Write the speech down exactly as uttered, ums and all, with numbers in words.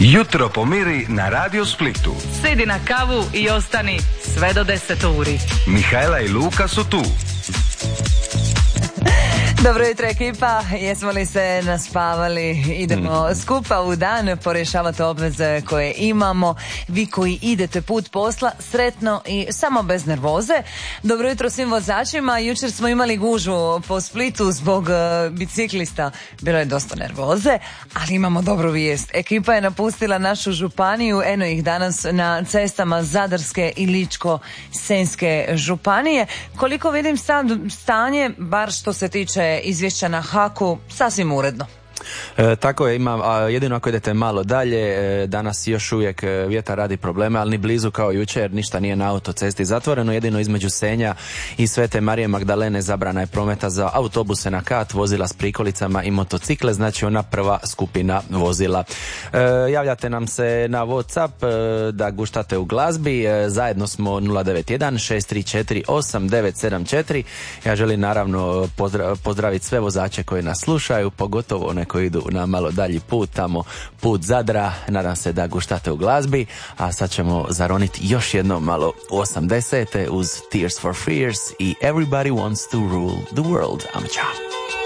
Jutro pomiri na Radio Splitu. Sidi na kavu i ostani sve do deset uri. Mihajla i Luka su tu. Dobro jutro ekipa, jesmo li se naspavali? Idemo mm. skupa u dan porješavati obveze koje imamo. Vi koji idete put posla, sretno i samo bez nervoze. Dobro jutro svim vozačima. Jučer smo imali gužvu po Splitu zbog uh, biciklista. Bilo je dosta nervoze, ali imamo dobru vijest. Ekipa je napustila našu županiju, eno ih danas na cestama Zadarske i Ličko-senjske županije. Koliko vidim sad stanje, bar što se tiče izvješća na Haku, sasvim uredno. E, tako je, ima, a jedino ako idete malo dalje, e, danas još uvijek e, vjetar radi probleme, ali ni blizu kao jučer, ništa nije na autocesti zatvoreno, jedino između Senja i Svete Marije Magdalene zabrana je prometa za autobuse na kat, vozila s prikolicama i motocikle, znači ona prva skupina vozila. E, javljate nam se na WhatsApp e, da guštate u glazbi, e, zajedno smo nula devet jedan šest tri četiri osam devet sedam četiri. Ja želim naravno pozdrav, pozdraviti sve vozače koji nas slušaju, pogotovo one koji idu na malo dalji put, tamo put Zadra. Nadam se da guštate u glazbi, a sad ćemo zaroniti još jedno malo u osamdesete uz Tears for Fears i Everybody Wants to Rule the World. Amča.